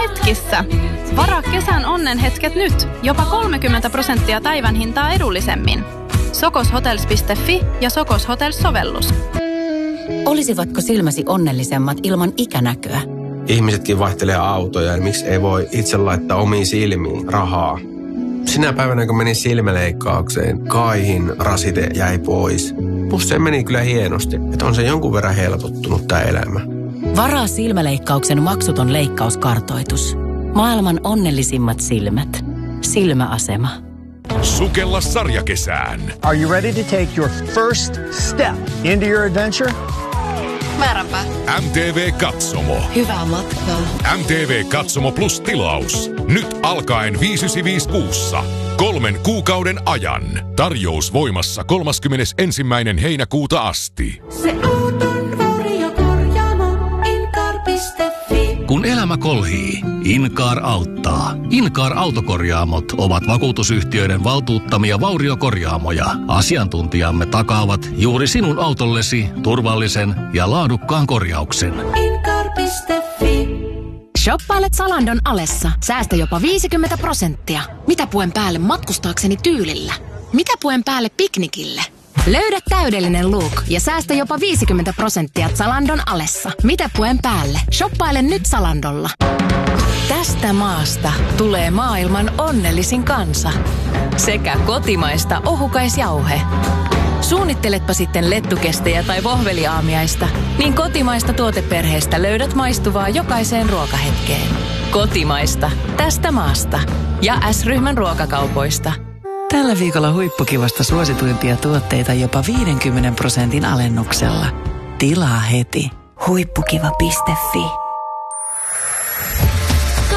hetkissä. Varaa kesän onnenhetket nyt. Jopa 30% päivän hintaa edullisemmin. Sokoshotels.fi ja Sokos Hotels-sovellus. Olisivatko silmäsi onnellisemmat ilman ikänäköä? Ihmisetkin vaihtelee autoja, ja miksi ei voi itse laittaa omiin silmiin rahaa? Sinä päivänä, kun menin silmäleikkaukseen, kaihin rasite jäi pois. Plus se meni kyllä hienosti, että on se jonkun verran helpottunut tämä elämä. Varaa silmäleikkauksen maksuton leikkauskartoitus. Maailman onnellisimmat silmät. Silmäasema. Sukella sarjakesään. Are you ready to take your first step into your adventure? Määränpä. MTV Katsomo. Hyvää matkaa. MTV Katsomo Plus -tilaus. Nyt alkaen 595 kuussa. 3 kuukauden ajan. Tarjous voimassa 31. heinäkuuta asti. Se auton korjaamo Incar.fi. Kun elämä kolhii, Incar auttaa. Incar-autokorjaamot ovat vakuutusyhtiöiden valtuuttamia vauriokorjaamoja. Asiantuntijamme takaavat juuri sinun autollesi turvallisen ja laadukkaan korjauksen. Incar.fi. Shoppailet Zalandon alessa. Säästä jopa 50%. Mitä puen päälle matkustaakseni tyylillä? Mitä puen päälle piknikille? Löydä täydellinen look ja säästä jopa 50% Zalandon alessa. Mitä puen päälle? Shoppaile nyt Zalandolla. Tästä maasta tulee maailman onnellisin kansa. Sekä kotimaista ohukaisjauhe. Suunnitteletpa sitten lettukestejä tai vohveliaamiaista, niin kotimaista tuoteperheestä löydät maistuvaa jokaiseen ruokahetkeen. Kotimaista, tästä maasta ja S-ryhmän ruokakaupoista. Tällä viikolla huippukivasta suosituimpia tuotteita jopa 50% alennuksella. Tilaa heti. Huippukiva.fi